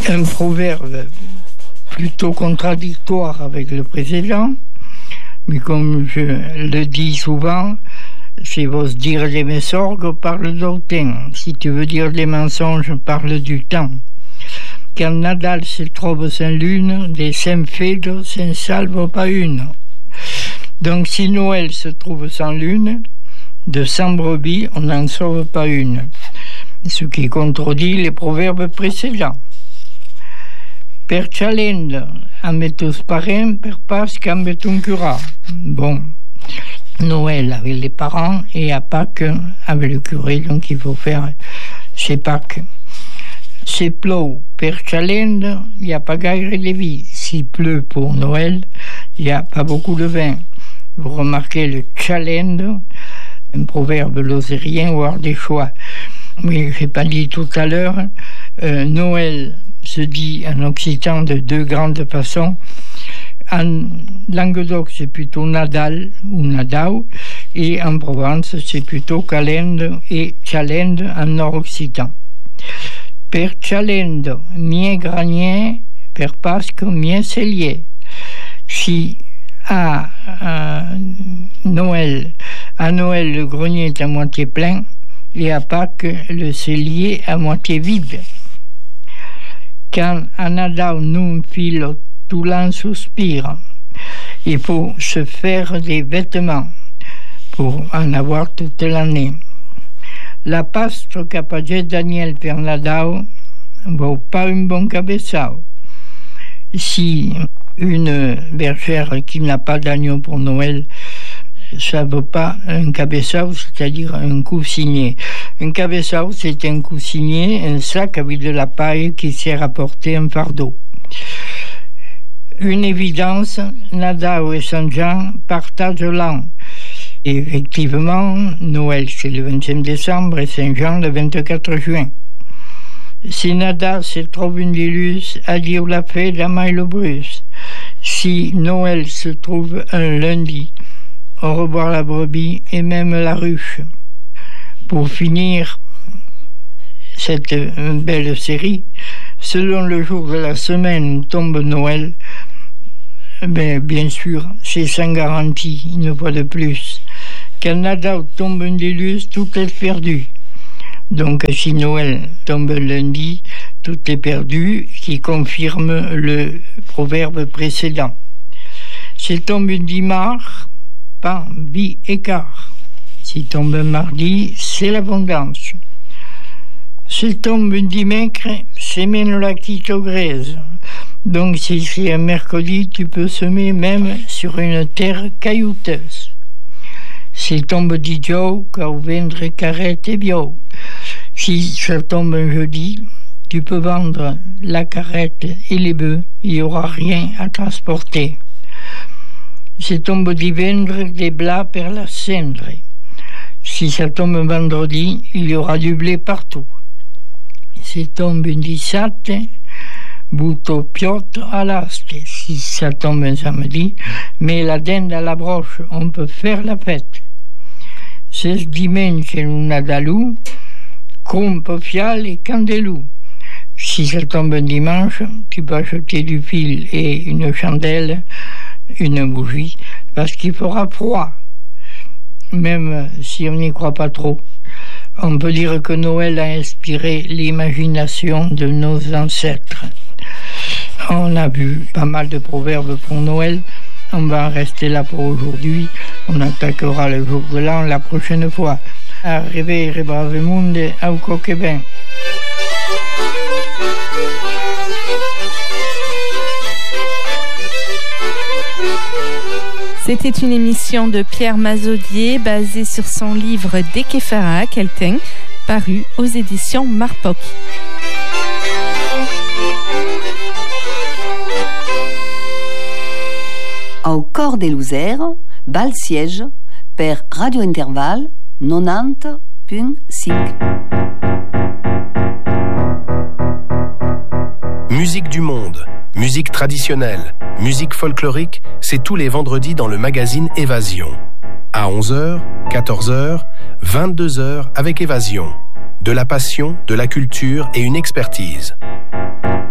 un proverbe plutôt contradictoire avec le précédent, mais comme je le dis souvent, si vous dire des mensonges, parle d'autant. Si tu veux dire des mensonges, parle du temps. Quand Nadal se trouve sans lune, des Saint-Fédre s'en salve pas une. Donc si Noël se trouve sans lune, de 100 brebis, on n'en sauve pas une. Ce qui contredit les proverbes précédents. Per Chalende, amb tous parents, per Pâques, amb ton cura. Bon, Noël avec les parents et à Pâques avec le curé, donc il faut faire ses Pâques. S'il pleut per Chalende, il n'y a pas gaire de vie. S'il pleut pour Noël, il n'y a pas beaucoup de vin. Vous remarquez le Chalende, un proverbe lozérien ou ardéchois. Mais je n'ai pas dit tout à l'heure, Noël se dit en occitan de deux grandes façons. En Languedoc, c'est plutôt Nadal ou Nadau, et en Provence, c'est plutôt Calende et Chalende en nord-occitan. Per Chalende, mien granier, per Pâques, mien cellier. Si à Noël, le grenier est à moitié plein, et à Pâques, le cellier à moitié vide. Quand à Nadal nous file tout l'an soupire, il faut se faire des vêtements pour en avoir toute l'année. La paste qu'a pagé Daniel per Nadal vaut pas un bon cabeçao. Si une bergère qui n'a pas d'agneau pour Noël, ça ne vaut pas un cabeçao, c'est-à-dire un coussinier. Un cabeçao, c'est un coussinier, un sac avec de la paille qui sert à porter un fardeau. Une évidence, Nadal et Saint-Jean partagent l'an. Et effectivement, Noël c'est le 25 décembre et Saint-Jean le 24 juin. Si Nadal se trouve une dilus, adieu la fête d'Amaï le Bruce. Si Noël se trouve un lundi, au revoir la brebis et même la ruche. Pour finir cette belle série, selon le jour de la semaine où tombe Noël, bien sûr, c'est sans garantie, une fois de plus. Quand Nadal tombe un déluge, tout est perdu. Donc si Noël tombe lundi, tout est perdu, qui confirme le proverbe précédent. S'il tombe un dimanche, pas vie écart. S'il tombe un mardi, c'est l'abondance. S'il tombe un dimanche, c'est même la quitte graise. Donc si c'est un mercredi, tu peux semer même sur une terre caillouteuse. S'il tombe dijous, car vendre carrette et bio. Si ça tombe un jeudi, tu peux vendre la carrette et les bœufs, il n'y aura rien à transporter. Si tombe divendre, des blats per la cendre. Si ça tombe vendredi, il y aura du blé partout. Si tombe un dissabte, butto piotto all'aste. Si ça tombe un samedi, mets la dinde à la broche, on peut faire la fête. Si dimanche un Nadalou, crumpe fiale et candelou. Si ça tombe un dimanche, tu peux acheter du fil et une chandelle, une bougie, parce qu'il fera froid, même si on n'y croit pas trop. On peut dire que Noël a inspiré l'imagination de nos ancêtres. On a vu pas mal de proverbes pour Noël. On va en rester là pour aujourd'hui. On attaquera le jour de l'an la prochaine fois. Arrivederci brave monde, au coquebin. C'était une émission de Pierre Mazaudier basée sur son livre Dekefara Kelten, paru aux éditions Marpoc. Au cor des Lozères, bal siège, per Radio Interval 90.5. Musique du monde, musique traditionnelle, musique folklorique, c'est tous les vendredis dans le magazine Évasion. À 11h, 14h, 22h avec Évasion. De la passion, de la culture et une expertise.